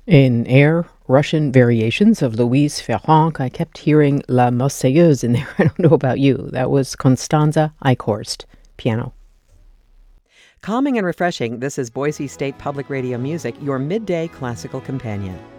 In Air, Russian variations of Louise Ferrand, I kept hearing La Marseillaise in there. I don't know about you. That was Constanza Eichhorst, piano. Calming and refreshing, this is Boise State Public Radio Music, your midday classical companion.